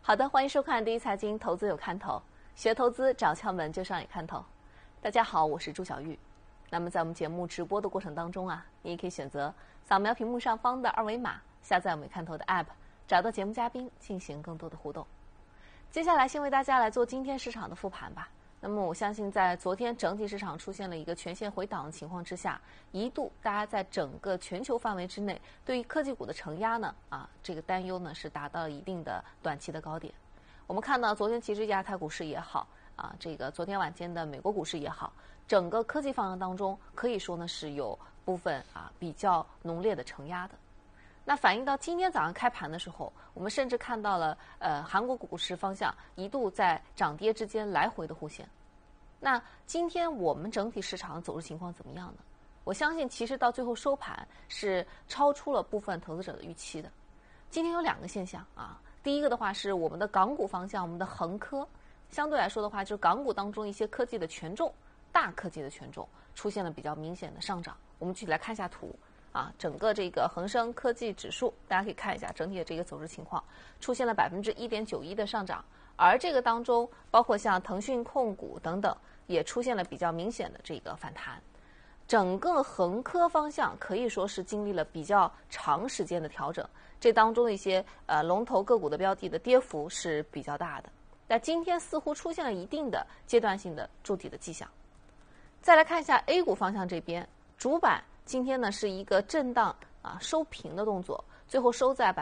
好的，欢迎收看第一财经投资有看头，学投资找窍门就上也看头。大家好，我是朱小玉。那么在我们节目直播的过程当中啊，你也可以选择扫描屏幕上方的二维码，下载我们看头的 App， 找到节目嘉宾进行更多的互动。接下来先为大家来做今天市场的复盘吧。那么我相信在昨天整体市场出现了一个全线回档的情况之下，一度大家在整个全球范围之内对于科技股的承压呢这个担忧呢是达到了一定的短期的高点。我们看到昨天其实亚太股市也好这个昨天晚间的美国股市也好，整个科技方向当中可以说呢是有部分比较浓烈的承压的。那反映到今天早上开盘的时候，我们甚至看到了韩国股市方向一度在涨跌之间来回的互现。那今天我们整体市场的走势情况怎么样呢？我相信其实到最后收盘是超出了部分投资者的预期的。今天有两个现象第一个的话是我们的港股方向，我们的恒科相对来说的话，就是港股当中一些科技的权重，大科技的权重出现了比较明显的上涨。我们具体来看一下图整个这个恒生科技指数，大家可以看一下整体的这个走势情况，出现了1.91%的上涨，而这个当中包括像腾讯控股等等，也出现了比较明显的这个反弹。整个恒科方向可以说是经历了比较长时间的调整，这当中的一些龙头个股的标的的跌幅是比较大的。那今天似乎出现了一定的阶段性的筑底的迹象。再来看一下 A 股方向这边，主板今天呢是一个震荡收平的动作，最后收在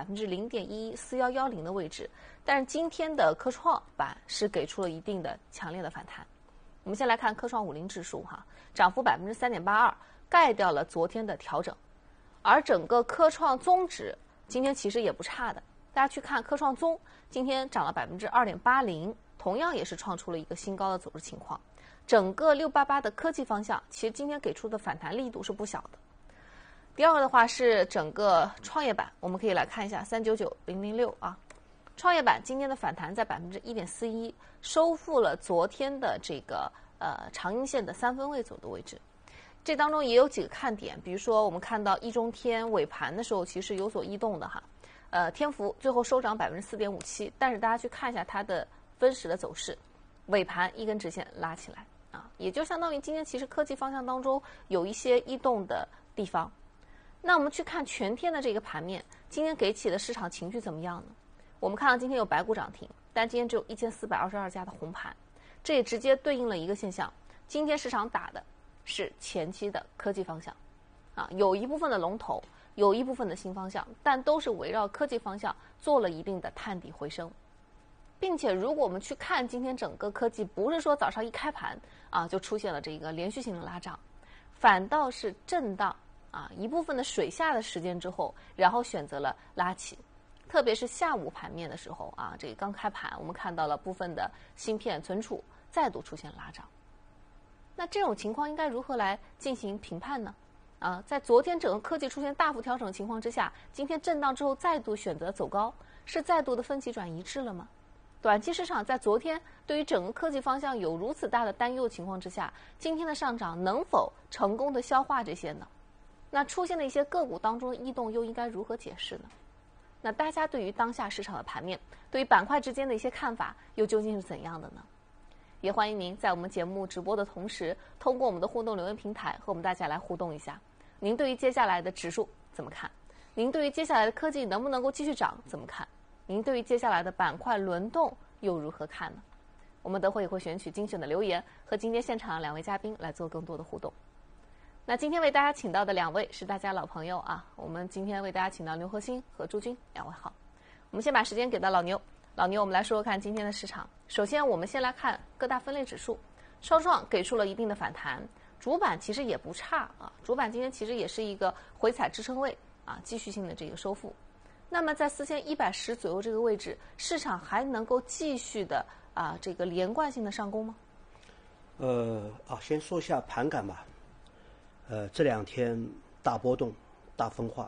0.14110的位置。但是今天的科创板是给出了一定的强烈的反弹。我们先来看科创50指数涨幅3.82%，盖掉了昨天的调整。而整个科创综指今天其实也不差的，大家去看科创综今天涨了2.80%，同样也是创出了一个新高的走势情况。整个688的科技方向其实今天给出的反弹力度是不小的。第二个的话是整个创业板，我们可以来看一下399006创业板今天的反弹在1.41%，收复了昨天的这个长阴线的3分位左右的位置。这当中也有几个看点，比如说我们看到一中天尾盘的时候其实有所异动的天幅最后收涨4.57%，但是大家去看一下它的分时的走势，尾盘一根直线拉起来也就相当于今天其实科技方向当中有一些异动的地方。那我们去看全天的这个盘面，今天给起的市场情绪怎么样呢？我们看到今天有白股涨停，但今天只有1422家的红盘，这也直接对应了一个现象，今天市场打的是前期的科技方向有一部分的龙头，有一部分的新方向，但都是围绕科技方向做了一定的探底回升。并且如果我们去看今天整个科技，不是说早上一开盘就出现了这个连续性的拉涨，反倒是震荡一部分的水下的时间之后，然后选择了拉起。特别是下午盘面的时候这个刚开盘我们看到了部分的芯片存储再度出现拉涨。那这种情况应该如何来进行评判呢？在昨天整个科技出现大幅调整的情况之下，今天震荡之后再度选择走高，是再度的分歧转移至了吗？短期市场在昨天对于整个科技方向有如此大的担忧情况之下，今天的上涨能否成功的消化这些呢？那出现的一些个股当中的异动又应该如何解释呢？那大家对于当下市场的盘面，对于板块之间的一些看法又究竟是怎样的呢？也欢迎您在我们节目直播的同时，通过我们的互动留言平台和我们大家来互动一下。您对于接下来的指数怎么看？您对于接下来的科技能不能够继续涨怎么看？您对于接下来的板块轮动又如何看呢？我们等会也会选取精选的留言和今天现场2位嘉宾来做更多的互动。那今天为大家请到的2位是大家老朋友我们今天为大家请到牛核心和朱军2位好。我们先把时间给到老牛，我们来说说看今天的市场。首先我们先来看各大分类指数，双创给出了一定的反弹，主板其实也不差主板今天其实也是一个回踩支撑位继续性的这个收复。那么在4110左右这个位置，市场还能够继续的这个连贯性的上攻吗？ 先说一下盘感吧。这2天大波动、大分化，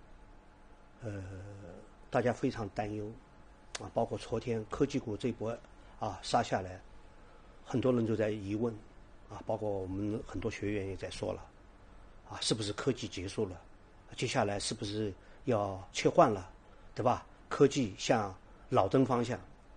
大家非常担忧包括昨天科技股这波杀下来，很多人都在疑问包括我们很多学员也在说了是不是科技结束了？接下来是不是要切换了，对吧？科技向老登方向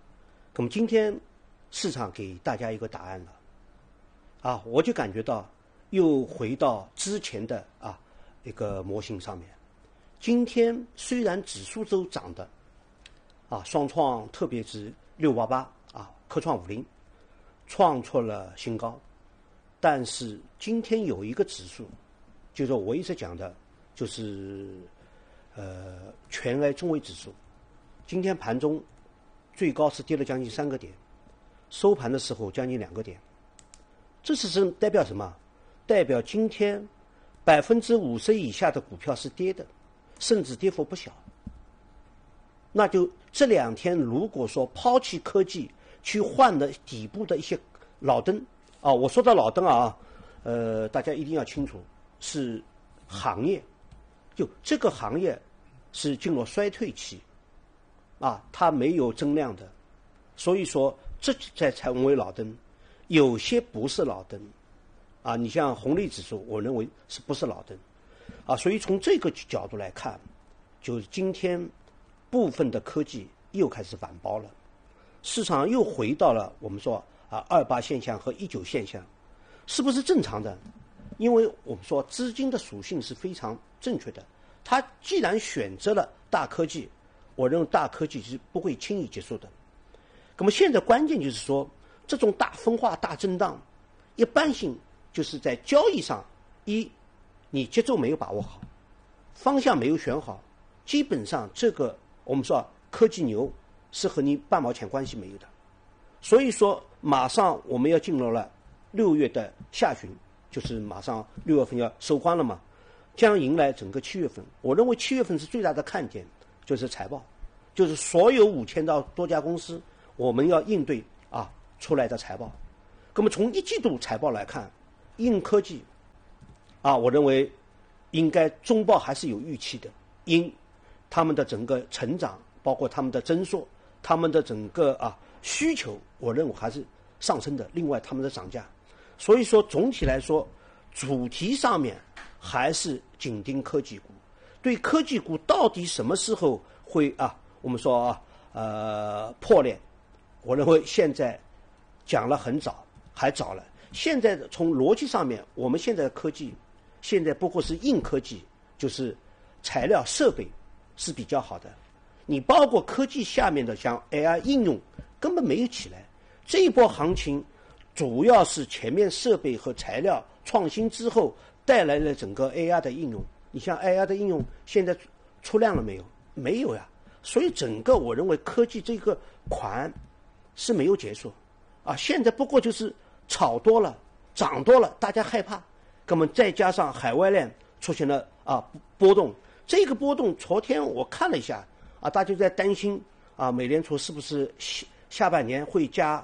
那么今天市场给大家一个答案了，我就感觉到又回到之前的一个模型上面。今天虽然指数都涨的双创，特别是688科创50创出了新高，但是今天有一个指数，就是我一直讲的，就是全 A 中微指数，今天盘中最高是跌了将近3个点，收盘的时候将近2个点。这是代表什么？代表今天50%以下的股票是跌的，甚至跌幅不小。那就这2天如果说抛弃科技去换的底部的一些老灯我说的老灯大家一定要清楚，是行业，就这个行业是进入衰退期它没有增量的，所以说这才成为老灯。有些不是老灯你像红利指数，我认为是不是老灯所以从这个角度来看，就是今天部分的科技又开始反包了，市场又回到了我们说28现象和19现象，是不是正常的？因为我们说资金的属性是非常正确的，它既然选择了大科技，我认为大科技是不会轻易结束的。那么现在关键就是说，这种大分化、大震荡，一般性就是在交易上，你节奏没有把握好，方向没有选好，基本上这个我们说科技牛是和你半毛钱关系没有的。所以说马上我们要进入了6月的下旬，就是马上6月份要收官了嘛，将迎来整个7月份。我认为7月份是最大的看点，就是财报，就是所有5000到多家公司我们要应对出来的财报。那么从1季度财报来看，硬科技我认为应该中报还是有预期的，因他们的整个成长，包括他们的增速，他们的整个需求，我认为还是上升的。另外他们的涨价，所以说总体来说主题上面还是紧盯科技股。对科技股到底什么时候会我们说破裂，我认为现在讲了很早，还早了。现在从逻辑上面，我们现在的科技现在不过是硬科技，就是材料设备是比较好的，你包括科技下面的像 AI 应用根本没有起来。这一波行情主要是前面设备和材料创新之后带来了整个 AI 的应用。你像 AI 的应用现在出量了没有？没有呀。所以整个我认为科技这个款是没有结束现在不过就是炒多了，涨多了，大家害怕，那么再加上海外链出现了波动。这个波动昨天我看了一下大家在担心美联储是不是下半年会加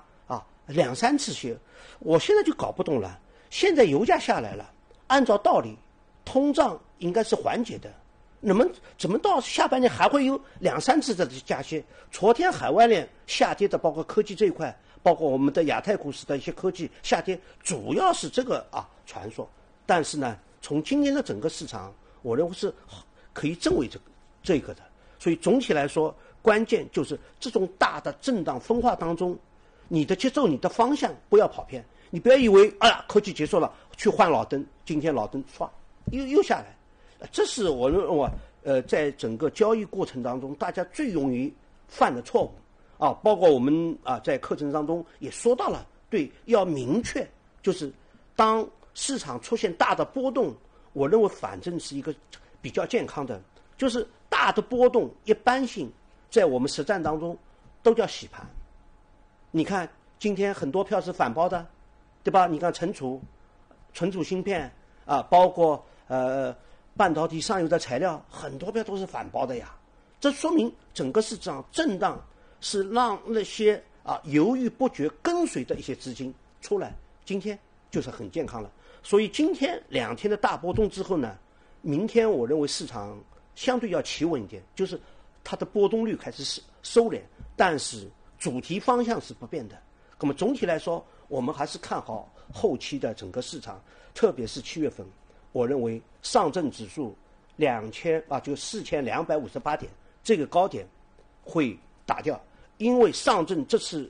2-3次息。我现在就搞不懂了，现在油价下来了，按照道理通胀应该是缓解的，怎么到下半年还会有2-3次的加息？昨天海外链下跌的，包括科技这一块，包括我们的亚太股市的一些科技下跌，主要是这个传说。但是呢，从今天的整个市场，我认为是可以证伪这个的。所以总体来说，关键就是这种大的震荡分化当中，你的节奏、你的方向不要跑偏。你不要以为科技结束了去换老灯，今天老灯唰又下来。这是我认为在整个交易过程当中大家最容易犯的错误包括我们在课程当中也说到了，对，要明确，就是当市场出现大的波动，我认为反正是一个比较健康的，就是大的波动一般性在我们实战当中都叫洗盘。你看今天很多票是反包的，对吧？你看存储芯片包括半导体上游的材料，很多票都是反包的呀。这说明整个市场震荡是让那些犹豫不决跟随的一些资金出来，今天就是很健康了。所以今天2天的大波动之后呢，明天我认为市场相对要企稳一点，就是它的波动率开始收敛，但是主题方向是不变的。那么总体来说，我们还是看好后期的整个市场，特别是7月份，我认为上证指数就4258点这个高点会打掉，因为上证这次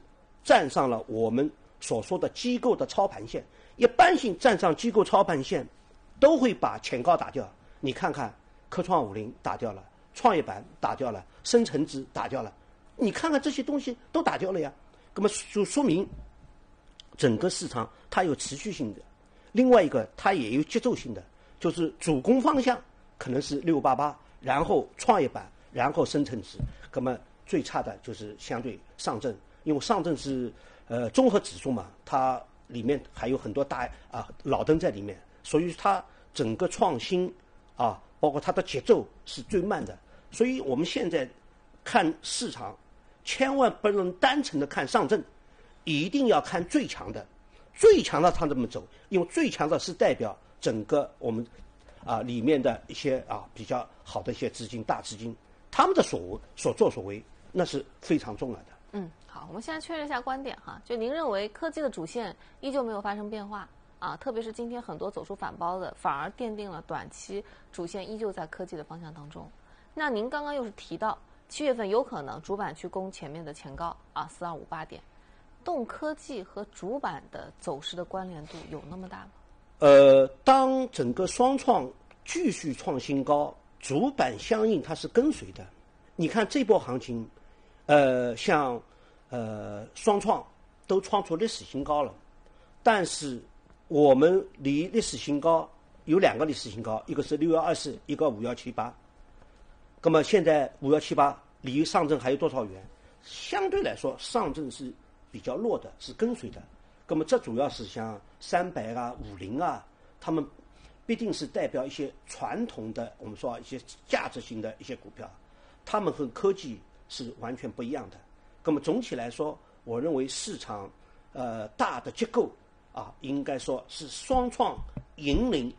站上了我们所说的机构的操盘线。一般性站上机构操盘线，都会把前高打掉。你看看科创50打掉了，创业板打掉了，深成指打掉了，你看看这些东西都打掉了呀。那么就说明整个市场它有持续性的，另外一个它也有节奏性的，就是主攻方向可能是688，然后创业板，然后深成指。那么最差的就是相对上证，因为上证是综合指数嘛，它里面还有很多大老灯在里面，所以它整个创新包括它的节奏是最慢的。所以我们现在看市场，千万不能单纯的看上证，一定要看最强的，最强的它这么走，因为最强的是代表整个我们里面的一些比较好的一些资金，大资金，他们的所作所为，那是非常重要的。 好，我们现在确认一下观点哈，就您认为科技的主线依旧没有发生变化特别是今天很多走出反包的，反而奠定了短期主线依旧在科技的方向当中。那您刚刚又是提到7月份有可能主板去攻前面的前高4258点，动科技和主板的走势的关联度有那么大吗？ 当整个双创继续创新高，主板相应它是跟随的。你看这波行情，像双创都创出历史新高了，但是我们离历史新高有2个历史新高，一个是6月24，一个5178。那么现在5178离上证还有多少远？相对来说，上证是比较弱的，是跟随的。那么这主要是像30050他们必定是代表一些传统的，我们说一些价值型的一些股票，他们和科技是完全不一样的。那么总体来说，我认为市场大的结构应该说是双创引领